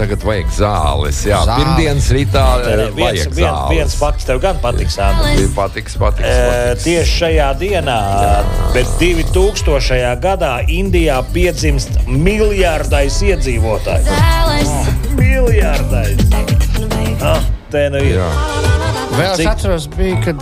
tagad vajag zāles. Jā, pirmdienas rītā vajag zāles. Viens fakts tev gan patiks, Andri. Patiks. Tieši šajā dienā, bet 2000. gadā Indijā piedzimst miljārdais iedzīvotājs. Miljārdais. Te nu ir. Vēl es atceros, bija, kad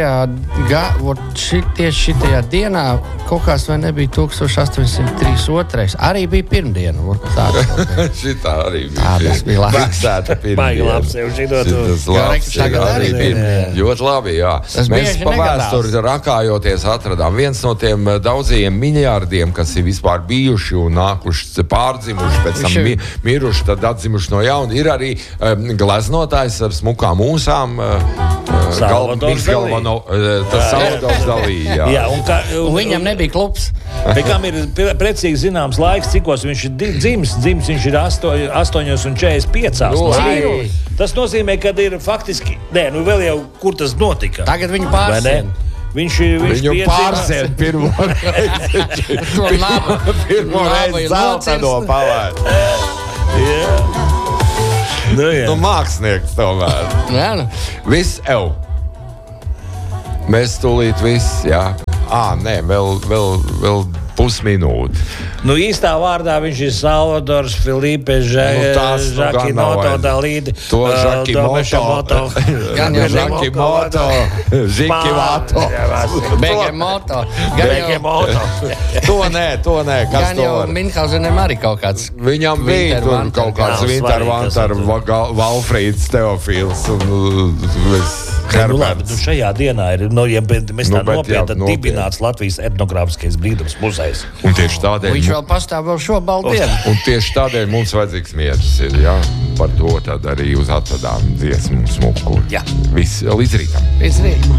tieši šitajā dienā kaut kāds vai nebija 1832. Arī bija pirmdiena. Šitā arī bija. Tas bija labi. Vecsēta pirmdiena. Baigi labs jau šitot. Tagad arī pirmdiena. Ļoti labi, jā. Mēs pa vēsturi rakājoties atradām viens no tiem daudzajiem miljārdiem, kas ir vispār bijuši un nākuši pārdzimuši, pēc tam miruši, tad atdzimuši no jauna. Ir arī gleznotājs ar smukām mūsām. Salvadors Dalī. Jā, un viņam nebija klubs. Pie kam ir precīzi zināms laiks, cikos viņš ir dzimis. Viņš ir 8:45. Tas nozīmē, ka ir faktiski, vēl jau kur tas notika. Tagad viņu pārsien. Viņu pārsien pirmo reizi. Pirmo reizi zelteno palēt. Mākslinieks tomēr. Viss ev. Mēs tūlīt viss, jā. Vēl pusminūte. Īstā vārdā viņš ir Salvadors Filipe Žakimoto Dalīdi. To Žakimoto. Gan jau Žakimoto. Žikimoto. Begemoto. To nē. Gan jau Minhausenem arī kaut kāds. Viņam bija tur kaut kāds Wintervanter, Valfrīds Teofils un Herberts. Šajā dienā ir, mēs tā nopietni dibināts Latvijas etnogrāfiskais brīdums muzejs. Un tieši tādēļ... Viņš vēl pastāv vēl šo baldienu. Un tieši tādēļ mums vajadzīgs miers ir, jā. Par to tad arī uz atvedām dziesmu smuku. Jā. Viss, līdz rītam. Līdz rītam.